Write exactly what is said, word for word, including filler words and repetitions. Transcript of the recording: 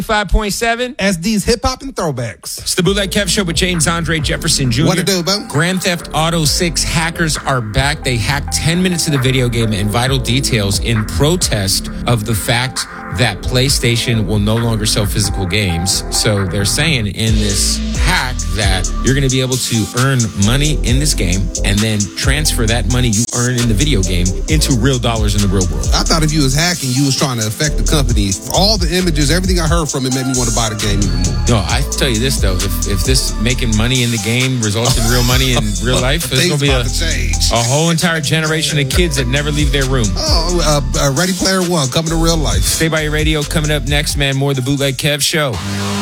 five point seven. S D's Hip Hop and Throwbacks. It's the Bootleg Kev Show with James Andre Jefferson Junior What to do, bro? Grand Theft Auto six hackers are back. They hacked ten minutes of the video game and vital details in protest of the fact that PlayStation will no longer sell physical games. So they're saying in this hack that you're going to be able to earn money in this game and then transfer that money you earn in the video game into real dollars in the real world. I thought if you was hacking, you was trying to affect the company. All the images, everything I heard from it made me want to buy the game even more. No, I tell you this, though. If if this making money in the game results in real money in real life, there's going to be a, a whole entire generation of kids that never leave their room. Oh, uh, uh, Ready Player One, coming to real life. Stay by your radio. Coming up next, man, more of the Bootleg Kev Show.